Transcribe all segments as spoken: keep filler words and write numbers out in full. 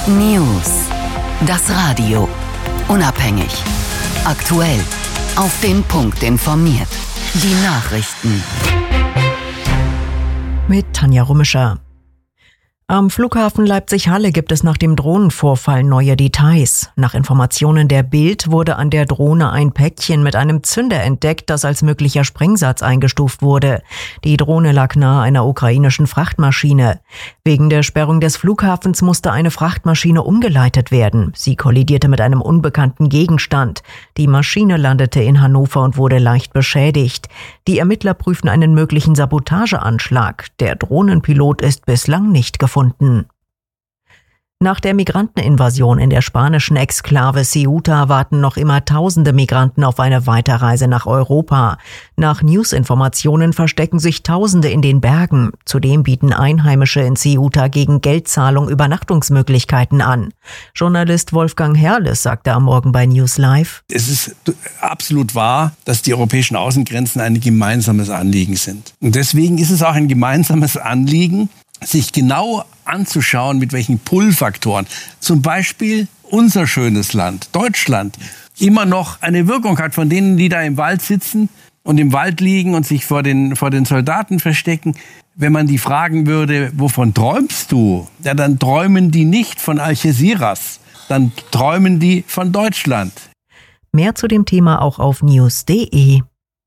News. Das Radio. Unabhängig. Aktuell. Auf den Punkt informiert. Die Nachrichten. Mit Tanja Rummischer. Am Flughafen Leipzig-Halle gibt es nach dem Drohnenvorfall neue Details. Nach Informationen der Bild wurde an der Drohne ein Päckchen mit einem Zünder entdeckt, das als möglicher Sprengsatz eingestuft wurde. Die Drohne lag nahe einer ukrainischen Frachtmaschine. Wegen der Sperrung des Flughafens musste eine Frachtmaschine umgeleitet werden. Sie kollidierte mit einem unbekannten Gegenstand. Die Maschine landete in Hannover und wurde leicht beschädigt. Die Ermittler prüfen einen möglichen Sabotageanschlag. Der Drohnenpilot ist bislang nicht gefunden. Nach der Migranteninvasion in der spanischen Exklave Ceuta warten noch immer tausende Migranten auf eine Weiterreise nach Europa. Nach News-Informationen verstecken sich Tausende in den Bergen. Zudem bieten Einheimische in Ceuta gegen Geldzahlung Übernachtungsmöglichkeiten an. Journalist Wolfgang Herrles sagte am Morgen bei News Live: Es ist absolut wahr, dass die europäischen Außengrenzen ein gemeinsames Anliegen sind. Und deswegen ist es auch ein gemeinsames Anliegen, sich genau anzuschauen, mit welchen Pull-Faktoren zum Beispiel unser schönes Land, Deutschland, immer noch eine Wirkung hat von denen, die da im Wald sitzen und im Wald liegen und sich vor den, vor den Soldaten verstecken. Wenn man die fragen würde, wovon träumst du? Ja, dann träumen die nicht von Algeciras, dann träumen die von Deutschland. Mehr zu dem Thema auch auf news punkt de.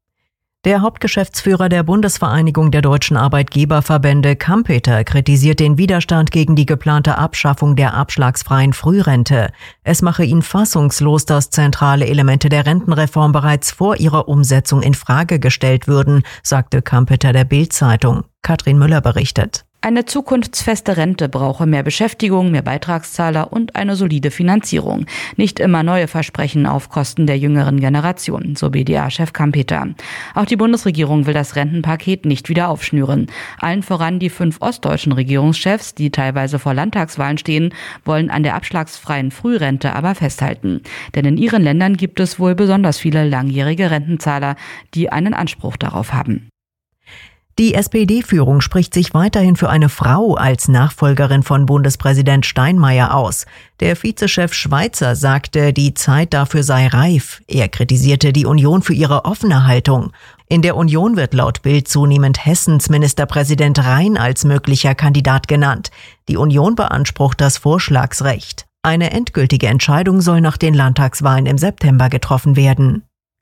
Der Hauptgeschäftsführer der Bundesvereinigung der deutschen Arbeitgeberverbände, Kampeter, kritisiert den Widerstand gegen die geplante Abschaffung der abschlagsfreien Frührente. Es mache ihn fassungslos, dass zentrale Elemente der Rentenreform bereits vor ihrer Umsetzung in Frage gestellt würden, sagte Kampeter der Bild-Zeitung. Katrin Müller berichtet. Eine zukunftsfeste Rente brauche mehr Beschäftigung, mehr Beitragszahler und eine solide Finanzierung. Nicht immer neue Versprechen auf Kosten der jüngeren Generation, so B D A-Chef Kampeter. Auch die Bundesregierung will das Rentenpaket nicht wieder aufschnüren. Allen voran die fünf ostdeutschen Regierungschefs, die teilweise vor Landtagswahlen stehen, wollen an der abschlagsfreien Frührente aber festhalten. Denn in ihren Ländern gibt es wohl besonders viele langjährige Rentenzahler, die einen Anspruch darauf haben. Die S P D-Führung spricht sich weiterhin für eine Frau als Nachfolgerin von Bundespräsident Steinmeier aus. Der Vizechef Schweizer sagte, die Zeit dafür sei reif. Er kritisierte die Union für ihre offene Haltung. In der Union wird laut Bild zunehmend Hessens Ministerpräsident Rhein als möglicher Kandidat genannt. Die Union beansprucht das Vorschlagsrecht. Eine endgültige Entscheidung soll nach den Landtagswahlen im September getroffen werden.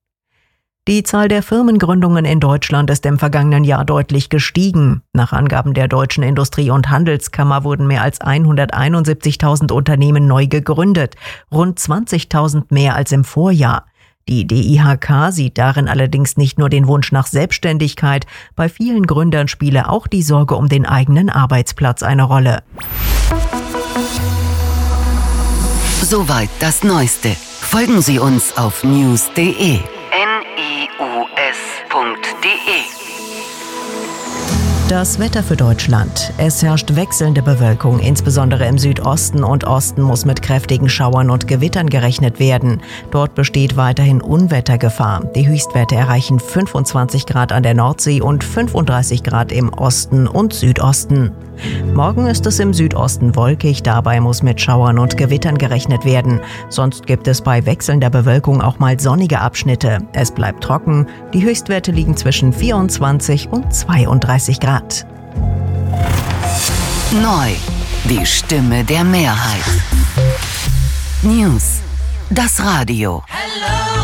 Die Zahl der Firmengründungen in Deutschland ist im vergangenen Jahr deutlich gestiegen. Nach Angaben der Deutschen Industrie- und Handelskammer wurden mehr als hunderteinundsiebzigtausend Unternehmen neu gegründet, rund zwanzigtausend mehr als im Vorjahr. Die D I H K sieht darin allerdings nicht nur den Wunsch nach Selbstständigkeit, bei vielen Gründern spiele auch die Sorge um den eigenen Arbeitsplatz eine Rolle. Soweit das Neueste. Folgen Sie uns auf news punkt de. Das Wetter für Deutschland. Es herrscht wechselnde Bewölkung, insbesondere im Südosten und Osten muss mit kräftigen Schauern und Gewittern gerechnet werden. Dort besteht weiterhin Unwettergefahr. Die Höchstwerte erreichen fünfundzwanzig Grad an der Nordsee und fünfunddreißig Grad im Osten und Südosten. Morgen ist es im Südosten wolkig, dabei muss mit Schauern und Gewittern gerechnet werden. Sonst gibt es bei wechselnder Bewölkung auch mal sonnige Abschnitte. Es bleibt trocken, die Höchstwerte liegen zwischen vierundzwanzig und zweiunddreißig Grad. Neu, die Stimme der Mehrheit. News, das Radio. Hello.